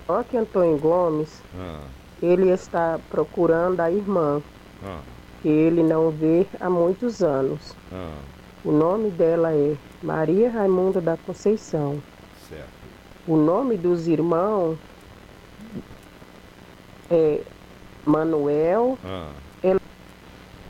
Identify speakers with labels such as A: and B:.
A: que Antônio Gomes,
B: Ah,
A: ele está procurando a irmã,
B: ah,
A: que ele não vê há muitos anos.
B: ah,
A: O nome dela é Maria Raimunda da Conceição.
B: certo.
A: O nome dos irmãos é Manuel,
B: Ah,